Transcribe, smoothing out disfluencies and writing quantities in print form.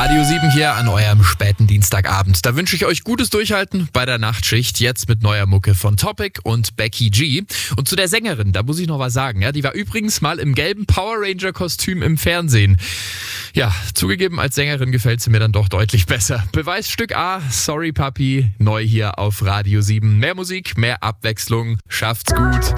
Radio 7 hier an eurem späten Dienstagabend. Da wünsche ich euch gutes Durchhalten bei der Nachtschicht. Jetzt mit neuer Mucke von Topic und Becky G. Und zu der Sängerin, da muss ich noch was sagen. Ja, die war übrigens mal im gelben Power Ranger Kostüm im Fernsehen. Ja, zugegeben, als Sängerin gefällt sie mir dann doch deutlich besser. Beweisstück A, Sorry Papi, neu hier auf Radio 7. Mehr Musik, mehr Abwechslung, schafft's gut.